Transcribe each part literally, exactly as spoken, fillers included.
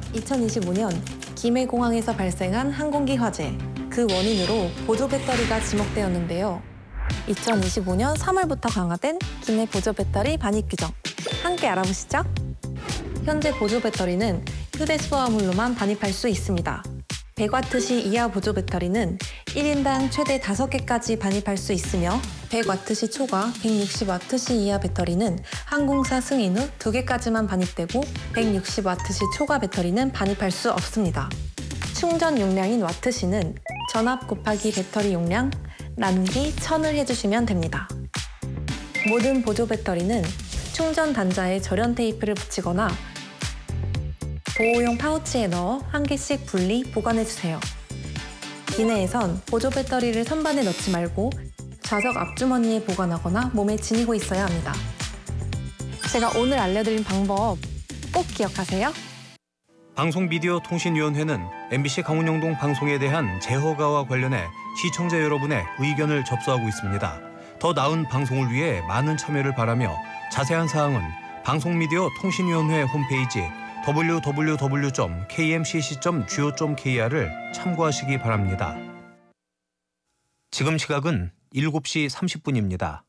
이천이십오 년 김해공항에서 발생한 항공기 화재, 그 원인으로 보조 배터리가 지목되었는데요. 이천이십오 년 삼월부터 강화된 기내 보조 배터리 반입 규정, 함께 알아보시죠. 현재 보조 배터리는 휴대 수화물로만 반입할 수 있습니다. 백 와트시 이하 보조 배터리는 일 인당 최대 다섯 개까지 반입할 수 있으며 백 와트시 초과 백육십 와트시 이하 배터리는 항공사 승인 후 두 개까지만 반입되고 백육십 와트시 초과 배터리는 반입할 수 없습니다. 충전 용량인 와트시는 전압 곱하기 배터리 용량 나누기 천을 해주시면 됩니다. 모든 보조 배터리는 충전 단자에 절연 테이프를 붙이거나 보호용 파우치에 넣어 한 개씩 분리 보관해주세요. 기내에선 보조 배터리를 선반에 넣지 말고 좌석 앞주머니에 보관하거나 몸에 지니고 있어야 합니다. 제가 오늘 알려드린 방법 꼭 기억하세요. 방송미디어통신위원회는 엠비씨 강원영동 방송에 대한 재허가와 관련해 시청자 여러분의 의견을 접수하고 있습니다. 더 나은 방송을 위해 많은 참여를 바라며 자세한 사항은 방송미디어통신위원회 홈페이지 더블유 더블유 더블유 점 케이엠씨씨 점 지오 점 케이알을 참고하시기 바랍니다. 지금 시각은 일곱 시 삼십 분입니다.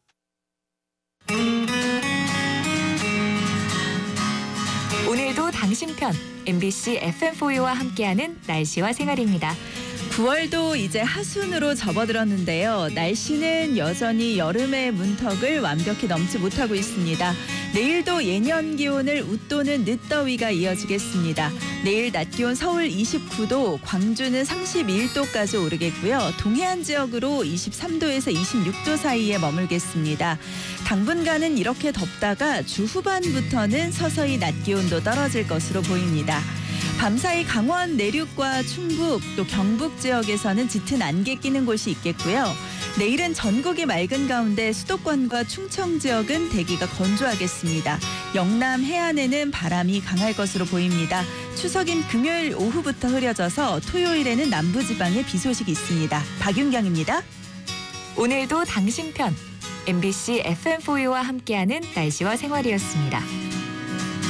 오늘도 당신 편 엠비씨 에프엠포유와 함께하는 날씨와 생활입니다. 구월도 이제 하순으로 접어들었는데요. 날씨는 여전히 여름의 문턱을 완벽히 넘지 못하고 있습니다. 내일도 예년 기온을 웃도는 늦더위가 이어지겠습니다. 내일 낮 기온 서울 이십구 도, 광주는 삼십일 도까지 오르겠고요. 동해안 지역으로 이십삼 도에서 이십육 도 사이에 머물겠습니다. 당분간은 이렇게 덥다가 주 후반부터는 서서히 낮 기온도 떨어질 것으로 보입니다. 밤사이 강원 내륙과 충북 또 경북 지역에서는 짙은 안개 끼는 곳이 있겠고요. 내일은 전국이 맑은 가운데 수도권과 충청 지역은 대기가 건조하겠습니다. 영남 해안에는 바람이 강할 것으로 보입니다. 추석인 금요일 오후부터 흐려져서 토요일에는 남부지방에 비 소식이 있습니다. 박윤경입니다. 오늘도 당신 편 엠비씨 에프엠포유와 함께하는 날씨와 생활이었습니다.